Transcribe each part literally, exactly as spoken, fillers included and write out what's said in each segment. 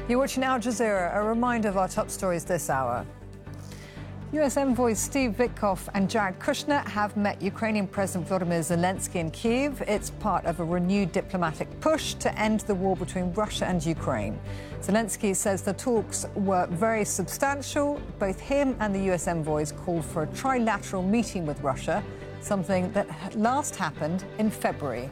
You're watching Al Jazeera, a reminder of our top stories this hour. U S envoys Steve Witkoff and Jared Kushner have met Ukrainian President Volodymyr Zelensky in Kyiv. It's part of a renewed diplomatic push to end the war between Russia and Ukraine. Zelensky says the talks were very substantial. Both him and the U S envoys called for a trilateral meeting with Russia, something that last happened in February.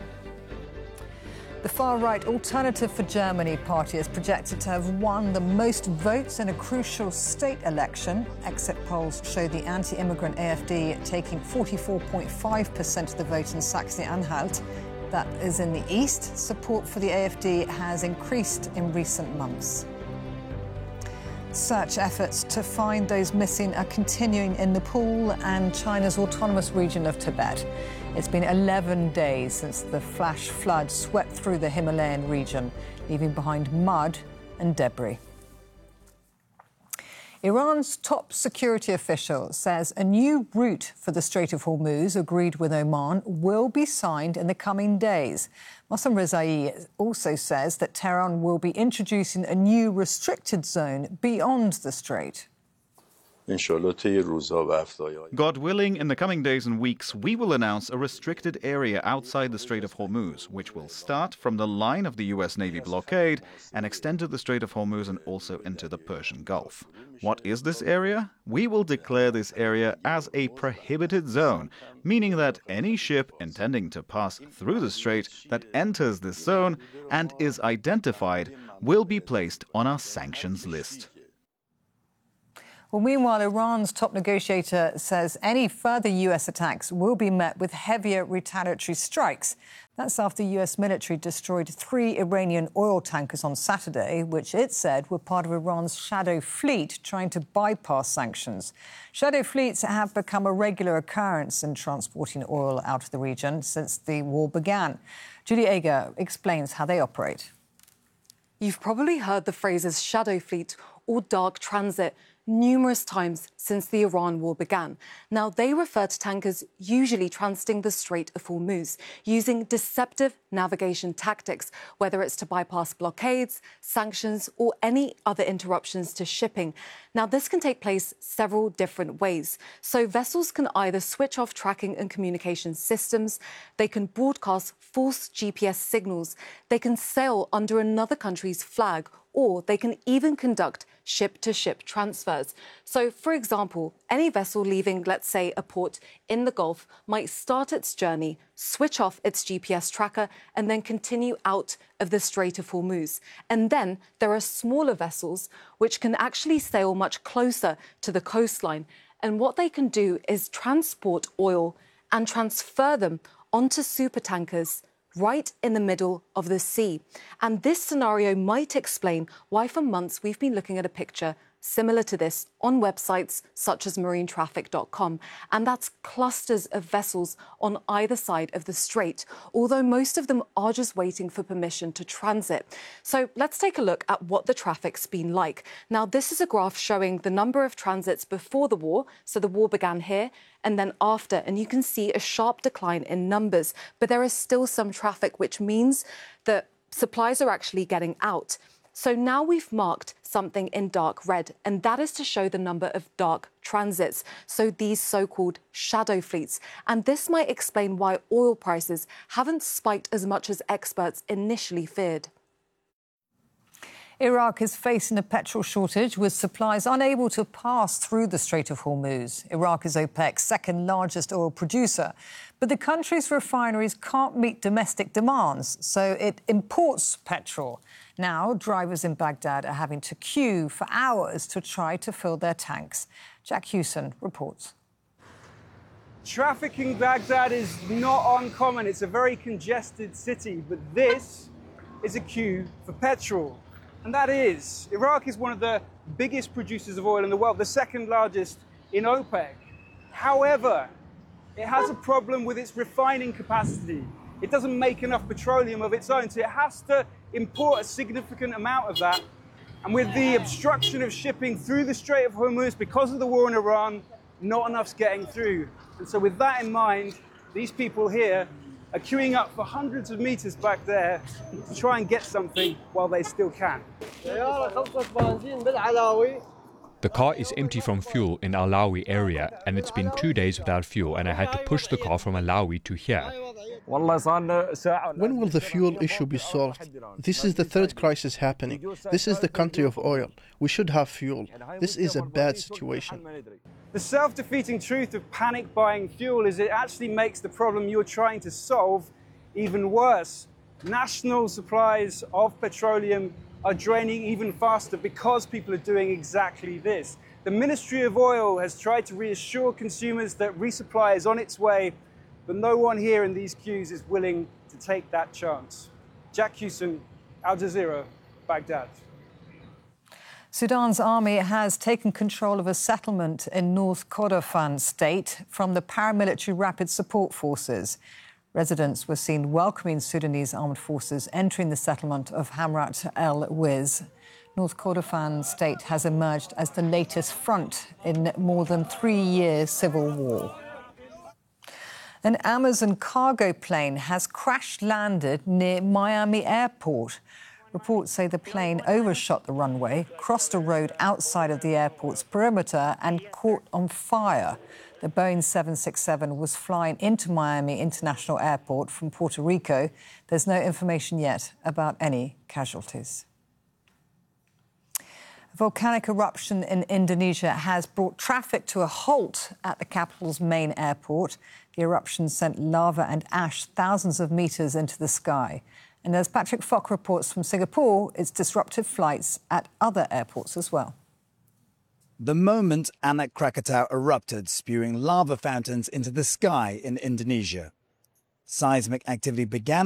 The far-right Alternative for Germany party is projected to have won the most votes in a crucial state election. Exit polls show the anti-immigrant A F D taking forty-four point five percent of the vote in Saxony-Anhalt. That is in the east. Support for the A F D has increased in recent months. Search efforts to find those missing are continuing in Nepal and China's autonomous region of Tibet. It's been eleven days since the flash flood swept through the Himalayan region, leaving behind mud and debris. Iran's top security official says a new route for the Strait of Hormuz, agreed with Oman, will be signed in the coming days. Mohsen Rezaei also says that Tehran will be introducing a new restricted zone beyond the strait. God willing, in the coming days and weeks, we will announce a restricted area outside the Strait of Hormuz, which will start from the line of the U S Navy blockade and extend to the Strait of Hormuz and also into the Persian Gulf. What is this area? We will declare this area as a prohibited zone, meaning that any ship intending to pass through the strait that enters this zone and is identified will be placed on our sanctions list. Well, meanwhile, Iran's top negotiator says any further U S attacks will be met with heavier retaliatory strikes. That's after U S military destroyed three Iranian oil tankers on Saturday, which it said were part of Iran's shadow fleet trying to bypass sanctions. Shadow fleets have become a regular occurrence in transporting oil out of the region since the war began. Julie Ager explains how they operate. You've probably heard the phrases shadow fleet or dark transit numerous times since the Iran war began. Now, they refer to tankers usually transiting the Strait of Hormuz using deceptive navigation tactics, whether it's to bypass blockades, sanctions, or any other interruptions to shipping. Now, this can take place several different ways. So vessels can either switch off tracking and communication systems, they can broadcast false G P S signals, they can sail under another country's flag, or they can even conduct ship-to-ship transfers. So, for example, any vessel leaving, let's say, a port in the Gulf might start its journey, switch off its G P S tracker, and then continue out of the Strait of Hormuz. And then there are smaller vessels which can actually sail much closer to the coastline. And what they can do is transport oil and transfer them onto supertankers right in the middle of the sea. And this scenario might explain why for months we've been looking at a picture similar to this on websites such as marine traffic dot com. And that's clusters of vessels on either side of the strait, although most of them are just waiting for permission to transit. So let's take a look at what the traffic's been like. Now, this is a graph showing the number of transits before the war. So the war began here and then after, and you can see a sharp decline in numbers. But there is still some traffic, which means that supplies are actually getting out. So now we've marked something in dark red, and that is to show the number of dark transits, so these so-called shadow fleets. And this might explain why oil prices haven't spiked as much as experts initially feared. Iraq is facing a petrol shortage, with supplies unable to pass through the Strait of Hormuz. Iraq is OPEC's second largest oil producer, but the country's refineries can't meet domestic demands, so it imports petrol. Now, drivers in Baghdad are having to queue for hours to try to fill their tanks. Jack Hewson reports. Traffic in Baghdad is not uncommon. It's a very congested city, but this is a queue for petrol. And that is, Iraq is one of the biggest producers of oil in the world, the second largest in OPEC. However, it has a problem with its refining capacity. It doesn't make enough petroleum of its own, so it has to import a significant amount of that. And with the obstruction of shipping through the Strait of Hormuz because of the war in Iran, not enough's getting through. And so with that in mind, these people here are queuing up for hundreds of meters back there to try and get something while they still can. The car is empty from fuel in Alawi area, and it's been two days without fuel, and I had to push the car from Alawi to here. When will the fuel issue be solved? This is the third crisis happening. This is the country of oil. We should have fuel. This is a bad situation. The self-defeating truth of panic buying fuel is it actually makes the problem you're trying to solve even worse. National supplies of petroleum are draining even faster because people are doing exactly this. The Ministry of Oil has tried to reassure consumers that resupply is on its way, but no one here in these queues is willing to take that chance. Jack Hewson, Al Jazeera, Baghdad. Sudan's army has taken control of a settlement in North Kordofan state from the paramilitary Rapid Support Forces. Residents were seen welcoming Sudanese armed forces entering the settlement of Hamrat el Wiz. North Kordofan state has emerged as the latest front in more than three years civil war. An Amazon cargo plane has crash-landed near Miami Airport. Reports say the plane overshot the runway, crossed a road outside of the airport's perimeter and caught on fire. The Boeing seven sixty-seven was flying into Miami International Airport from Puerto Rico. There's no information yet about any casualties. A volcanic eruption in Indonesia has brought traffic to a halt at the capital's main airport. The eruption sent lava and ash thousands of metres into the sky. And as Patrick Fock reports from Singapore, it's disrupted flights at other airports as well. The moment Anak Krakatau erupted, spewing lava fountains into the sky in Indonesia. Seismic activity began